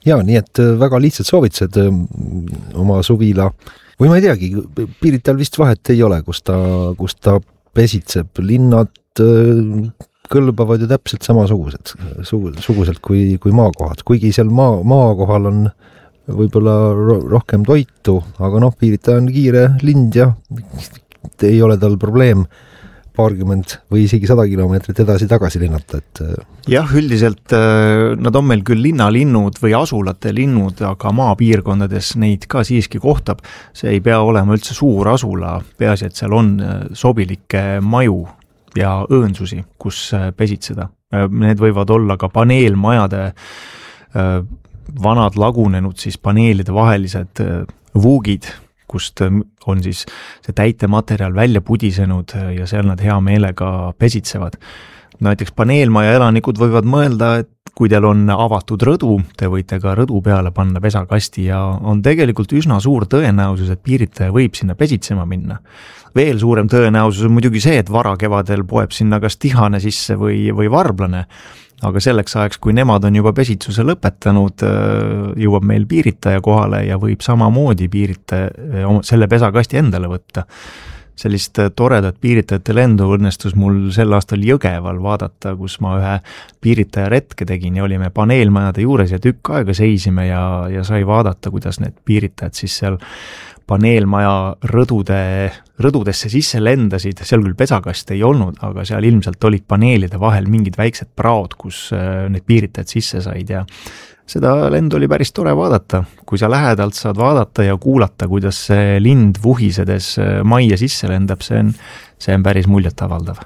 Ja, nii et väga lihtsad soovitused oma suvila, või ma ei teagi, piiritajal vist vahet ei ole, kus ta pesitseb, linnad kõlbavad ju täpselt suguselt kui maakohad, kuigi seal maakohal on võib-olla rohkem toitu, aga piiritaja on kiire lind ja ei ole tal probleem paarkümmend või isegi 100 kilomeetrit edasi-tagasi linnata. Jah, üldiselt nad on meil küll linnalinnud või asulate linnud, aga maapiirkondades neid ka siiski kohtab. See ei pea olema üldse suur asula, peaasi, et seal on sobilikke maju ja õõnsusi, kus pesitseda. Need võivad olla ka paneelmajade vanad lagunenud siis paneelide vahelised vuugid, kust on siis see täitematerjal välja pudisenud ja seal nad hea meelega pesitsevad. Näiteks paneelmaja elanikud võivad mõelda, et kui teil on avatud rõdu, te võite ka rõdu peale panna pesakasti ja on tegelikult üsna suur tõenäosus, et piiritaja võib sinna pesitsema minna. Veel suurem tõenäosus on muidugi see, et varakevadel poeb sinna kas tihane sisse või varblane, aga selleks ajaks, kui nemad on juba pesitsuse lõpetanud, jõuab meil piiritaja kohale ja võib samamoodi piiritaja selle pesakasti endale võtta. Sellist toredat piiritajate lendu õnnestus mul sel aastal Jõgeval vaadata, kus ma ühe piiritaja retke tegin ja olime paneelmajade juures ja tükk aega seisime ja sai vaadata, kuidas need piiritajad siis seal paneelmaja rõdudesse sisse lendasid, seal küll pesakast ei olnud, aga seal ilmselt olid paneelide vahel mingid väiksed praod, kus need piiritajad sisse said ja seda lendu oli päris tore vaadata. Kui sa lähedalt saad vaadata ja kuulata, kuidas see lind vuhisedes majja sisse lendab, see on päris muljet avaldav.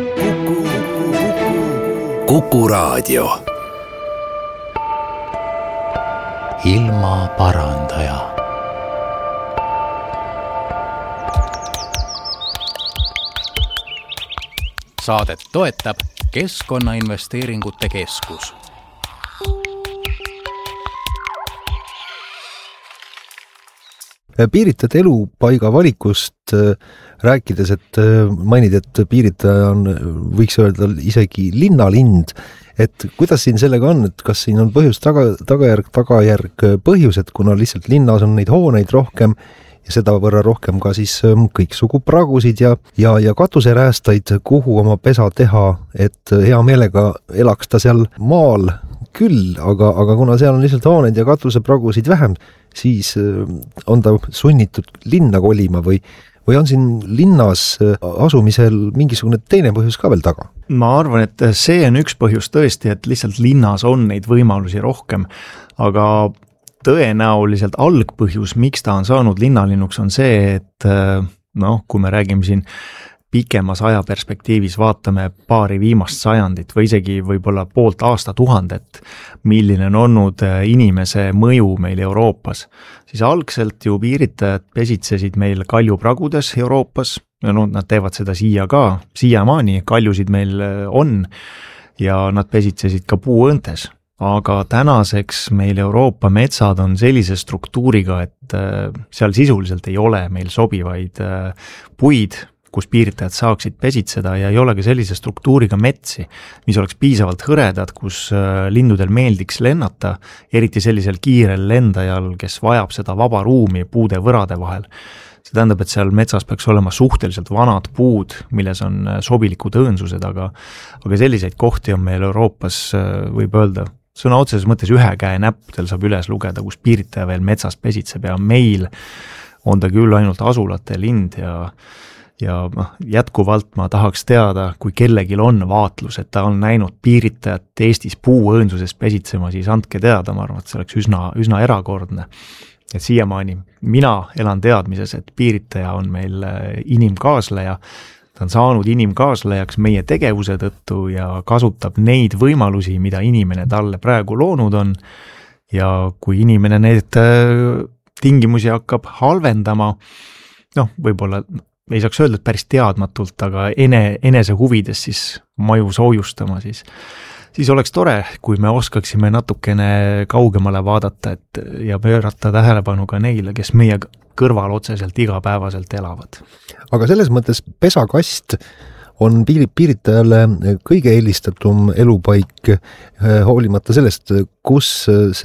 Kuku Raadio. Ilma parandaja. Saadet toetab Keskkonnainvesteeringute Keskus. Piiritajate elupaiga valikust rääkides, et mainid, et piiritaja võiks öelda isegi linnalind, et kuidas siin sellega on, et kas siin on põhjus tagajärg põhjus, et kuna lihtsalt linnas on neid hooneid rohkem ja seda võrra rohkem ka siis kõiksugu pragusid ja katuseräästaid, kuhu oma pesa teha, et hea meelega elaks ta seal maal küll, aga kuna seal on lihtsalt hooneid ja katusepragusid vähem, siis on ta sunnitud linna kolima või on siin linnas asumisel mingisugune teine põhjus ka veel taga? Ma arvan, et see on üks põhjus tõesti, et lihtsalt linnas on neid võimalusi rohkem, aga tõenäoliselt algpõhjus, miks ta on saanud linnalinnuks, on see, et kui me räägime siin pikemas ajaperspektiivis, vaatame paari viimast sajandit või isegi võib-olla poolt aastatuhandet, milline on olnud inimese mõju meil Euroopas, siis algselt ju piiritajad pesitsesid meil kaljupragudes Euroopas, ja nad teevad seda siiamaani, kaljusid meil on ja nad pesitsesid ka puuõntes. Aga tänaseks meil Euroopa metsad on sellise struktuuriga, et seal sisuliselt ei ole meil sobivaid puid, kus piiritajad saaksid pesitseda ja ei ole ka sellise struktuuriga metsi, mis oleks piisavalt hõredad, kus lindudel meeldiks lennata, eriti sellisel kiirel lendajal, kes vajab seda vaba ruumi puude võrade vahel. See tähendab, et seal metsas peaks olema suhteliselt vanad puud, milles on sobilikud õõnsused, aga selliseid kohti on meil Euroopas, võib öelda, sõna otseses mõttes ühe käe näppudel saab üles lugeda, kus piiritaja veel metsas pesitseb ja meil on ta küll ainult asulate lind ja jätkuvalt ma tahaks teada, kui kellegil on vaatlus, et ta on näinud piiritajat Eestis puuõõnsuses pesitsema, siis andke teada, ma arvan, et see oleks üsna erakordne. Et siiamaani mina elan teadmises, et piiritaja on meil inimkaasleja, ta on saanud inimkaaslejaks meie tegevuse tõttu ja kasutab neid võimalusi, mida inimene talle praegu loonud on ja kui inimene need tingimusi hakkab halvendama, võib-olla ei saaks öelda, et päris teadmatult, aga enese huvides siis maju soojustama, siis oleks tore, kui me oskaksime natukene kaugemale vaadata ja pöörata tähelepanu ka neile, kes meie kõrval otseselt igapäevaselt elavad. Aga selles mõttes pesakast on piiritajale kõige eelistatum elupaik hoolimata sellest, kus